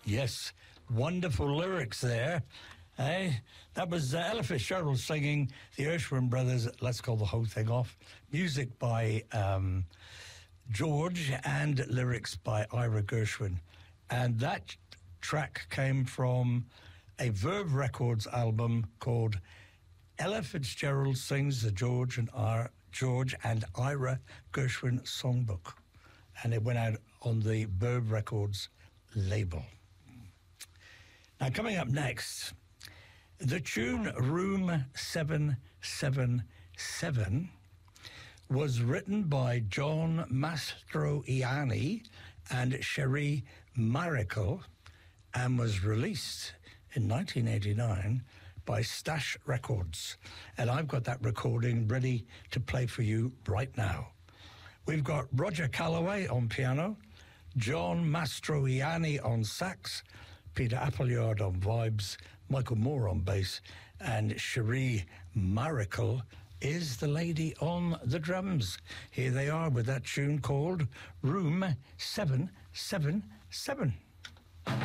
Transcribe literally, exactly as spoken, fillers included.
Yes, wonderful lyrics there. Eh? That was uh, Ella Fitzgerald singing the Gershwin Brothers, Let's Call the Whole Thing Off. Music by um, George and lyrics by Ira Gershwin. And that track came from a Verve Records album called Ella Fitzgerald Sings the George and Ira, George and Ira Gershwin Songbook. And it went out on the Verve Records label. Now, coming up next, the tune Room seven seven seven was written by John Mastroianni and Cherie Miracle and was released in nineteen eighty-nine by Stash Records. And I've got that recording ready to play for you right now. We've got Roger Calloway on piano, John Mastroianni on sax, Peter Appleyard on vibes, Michael Moore on bass, and Cherie Miracle is the lady on the drums. Here they are with that tune called Room seven seven seven.